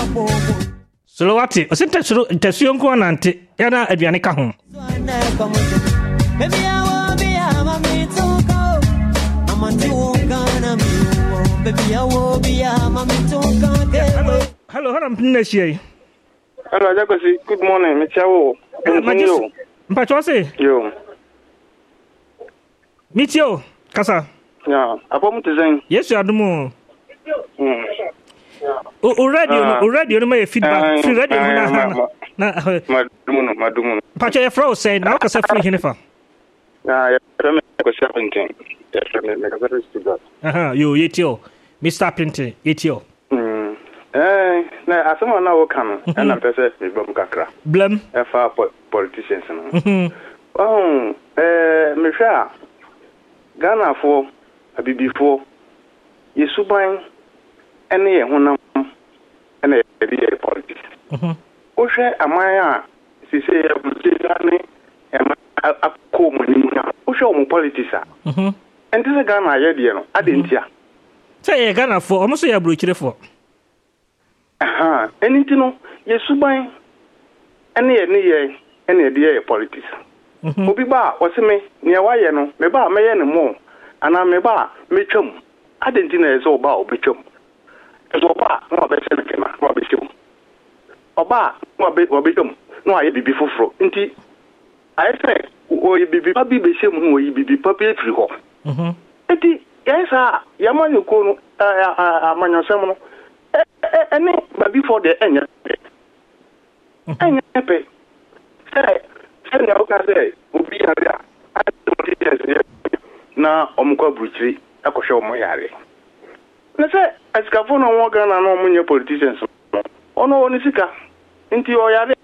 Solowati, o sente suru intesio nko nante yana aduane ka ho. Hello, haram pinneshi. Hello, Jacosi. Good morning, Michael. Mpacho se? Yo. Mitio, kasa. Yeah, apomu tizeng. Yes, you adumo. Already no my feedback. Free radio na Madumu. Mpacho ya fro say na kasa free hinifa. Yeah, me ko serpentine. Me ka very stupid. Yo yetio. Mr. Pinty, yetio. Na asema na wo kan na pese me bom kakra. Blem. E fa politicians no. Me hwa Ghana fo abibifo yesuban ene ye honam ene ye be politics. O hwe amaya sise ya bultane akomuni o hwe o politics a. Enti Ghana ye de no adentia. Say ye Ghana fo omo so ya brochire fo. Enti no yesuban ene ye de politics. Obi ba oseme ne waye no me ba meye ne mo ana me ba metwam adenti na ezo ba obetwam ezo ba no be se kema no be sim oba no be obetwam no aye bibi foforo nti aye se o ye bibi pa bi be sem no o ye bibi pa bi efiri ho enti yesa yamanyo ko no amanyo sem no ene ba before the enya pe say na oka say obi yare na omukwa bruchiri akohwe omo yare na say asikafo no wo Ghana no omunye politicians ono woni sika nti o yare